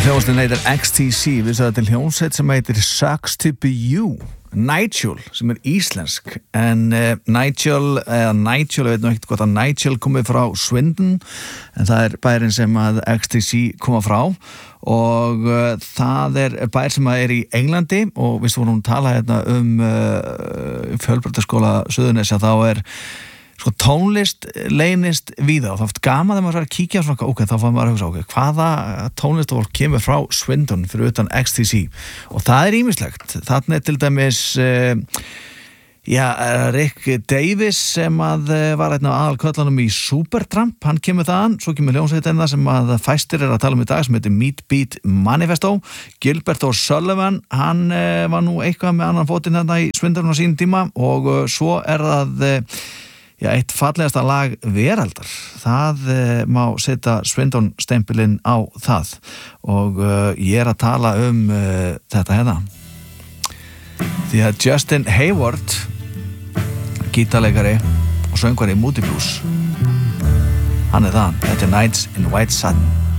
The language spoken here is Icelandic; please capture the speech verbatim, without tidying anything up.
Hljómsveitin heitir X T C, við sagðum til hljómsveit sem heitir Sucks to be you. Nigel, sem er íslensk, en uh, Nigel, eða Nigel, ég veit nú ekkert hvort að Nigel komið frá Swindon, en það er bærin sem að X T C koma frá og uh, það er bær sem að er í Englandi og við vorum að tala hérna um uh, fjölbrautaskóla Suðurnesja, þá er sko tónlist leynist víða og þá er gaman þegar maður er að kíkja svona, ok, þá fann maður að hugsa, ok, hvaða tónlistafólk kemur frá Swindon fyrir utan X T C og það er ýmislegt. Þarna er til dæmis uh, já, Rick Davis sem að var einn af aðalköllanum í Supertramp, hann kemur þaðan, svo kemur hljómsveitin sem að fæstir er að tala um í dag sem heitir Meat Beat Manifesto. Gilbert O'Sullivan, hann uh, var nú eitthvað með annan fótinn þarna í Swindon á sínum tíma og uh, svo er það uh, Já, eitt fallegasta lag veraldar, það uh, má setja Swindon stempilinn á það og uh, ég er að tala um uh, þetta hérna. Því að Justin Hayward, gítarleikari og söngvari í Moody Blues, hann er það, þetta er Nights in White Satin.